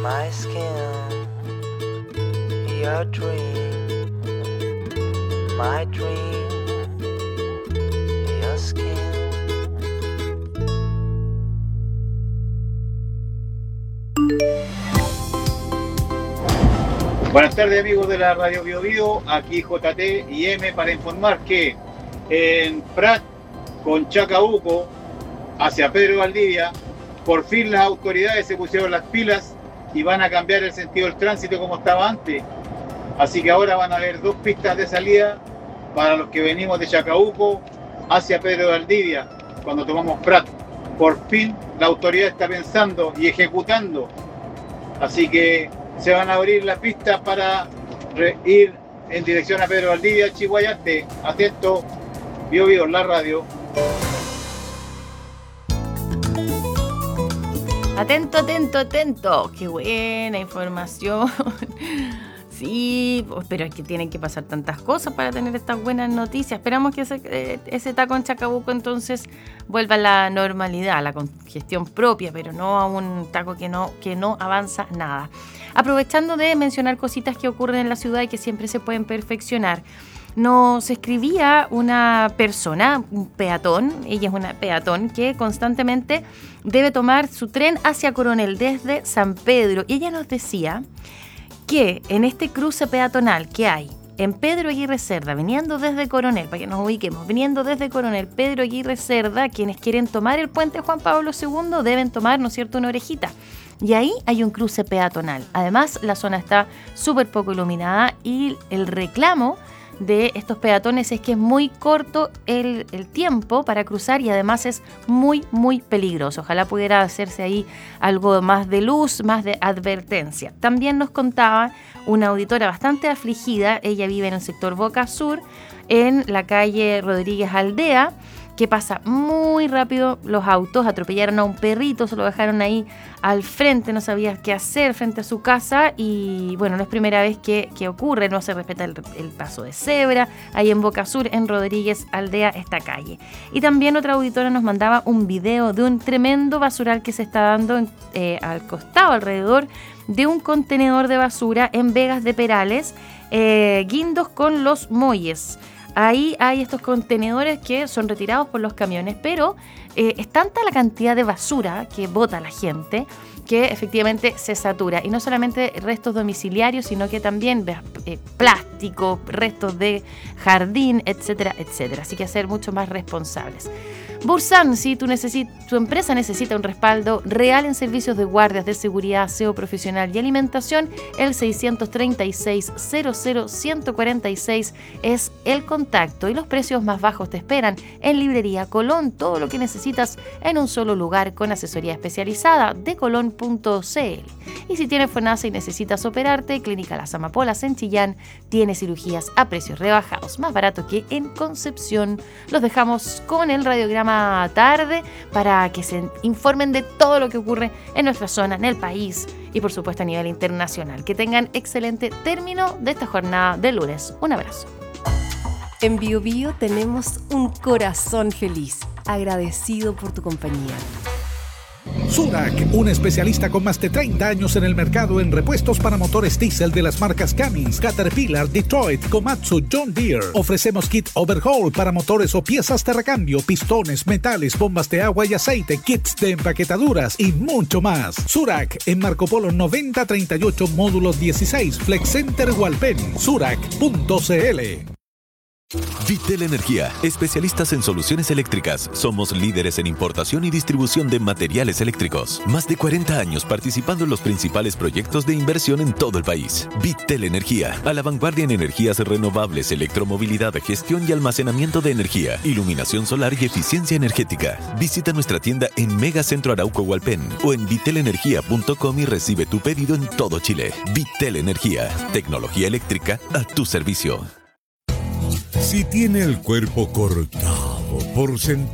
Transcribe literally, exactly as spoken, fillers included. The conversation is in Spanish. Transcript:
My skin, your dream, my dream, your skin. Buenas tardes, amigos de la Radio Bio Bio, aquí J T y M para informar que en Prat con Chacabuco hacia Pedro Valdivia, por fin las autoridades se pusieron las pilas y van a cambiar el sentido del tránsito como estaba antes. Así que ahora van a haber dos pistas de salida para los que venimos de Chacabuco hacia Pedro Valdivia cuando tomamos Prat. Por fin la autoridad está pensando y ejecutando. Así que se van a abrir las pistas para ir en dirección a Pedro Valdivia, Chihuayante. Atento, Bio Bio, la radio. Atento, atento, atento. Qué buena información. Sí, pero es que tienen que pasar tantas cosas para tener estas buenas noticias. Esperamos que ese, ese taco en Chacabuco entonces vuelva a la normalidad, a la congestión propia, pero no a un taco que no, que no avanza nada. Aprovechando de mencionar cositas que ocurren en la ciudad y que siempre se pueden perfeccionar, nos escribía una persona, un peatón, ella es una peatón que constantemente debe tomar su tren hacia Coronel desde San Pedro, y ella nos decía que en este cruce peatonal que hay en Pedro Aguirre Cerda, viniendo desde Coronel, para que nos ubiquemos, viniendo desde Coronel, Pedro Aguirre Cerda, quienes quieren tomar el puente Juan Pablo segundo deben tomar, ¿no es cierto?, una orejita. Y ahí hay un cruce peatonal. Además, la zona está súper poco iluminada y el reclamo de estos peatones es que es muy corto el, el tiempo para cruzar y además es muy, muy peligroso. Ojalá pudiera hacerse ahí algo más de luz, más de advertencia. También nos contaba una auditora bastante afligida, ella vive en el sector Boca Sur, en la calle Rodríguez Aldea, que pasa muy rápido los autos, atropellaron a un perrito, se lo dejaron ahí al frente, no sabía qué hacer frente a su casa y bueno, no es primera vez que, que ocurre, no se respeta el, el paso de cebra, ahí en Boca Sur, en Rodríguez Aldea, esta calle. Y también otra auditora nos mandaba un video de un tremendo basural que se está dando en, eh, al costado, alrededor de un contenedor de basura en Vegas de Perales, eh, guindos con los muelles. Ahí hay estos contenedores que son retirados por los camiones, pero eh, es tanta la cantidad de basura que bota la gente que efectivamente se satura. Y no solamente restos domiciliarios, sino que también eh, plástico, restos de jardín, etcétera, etcétera. Así que ser mucho más responsables. Bursan, si tu, necesit- tu empresa necesita un respaldo real en servicios de guardias de seguridad, aseo profesional y alimentación, el seiscientos treinta y seis cero cero ciento cuarenta y seis es el contacto y los precios más bajos te esperan en Librería Colón. Todo lo que necesitas en un solo lugar con asesoría especializada de colón punto c l. Y si tienes FONASA y necesitas operarte, Clínica Las Amapolas en Chillán tiene cirugías a precios rebajados, más barato que en Concepción. Los dejamos con el radiograma tarde para que se informen de todo lo que ocurre en nuestra zona, en el país y por supuesto a nivel internacional. Que tengan excelente término de esta jornada de lunes. Un abrazo. En Bio Bio tenemos un corazón feliz, agradecido por tu compañía. Surak, un especialista con más de treinta años en el mercado en repuestos para motores diésel de las marcas Cummins, Caterpillar, Detroit, Komatsu, John Deere. Ofrecemos kit overhaul para motores o piezas de recambio, pistones, metales, bombas de agua y aceite, kits de empaquetaduras y mucho más. Surak, en Marco Polo noventa treinta y ocho, módulo dieciséis, Flex Center Hualpén, surak punto c l. Vitel Energía, especialistas en soluciones eléctricas. Somos líderes en importación y distribución de materiales eléctricos. Más de cuarenta años participando en los principales proyectos de inversión en todo el país. Vitel Energía, a la vanguardia en energías renovables, electromovilidad, gestión y almacenamiento de energía, iluminación solar y eficiencia energética. Visita nuestra tienda en Megacentro Arauco Hualpén o en vitel energía punto com y recibe tu pedido en todo Chile. Vitel Energía, tecnología eléctrica a tu servicio. Si tiene el cuerpo cortado por sentir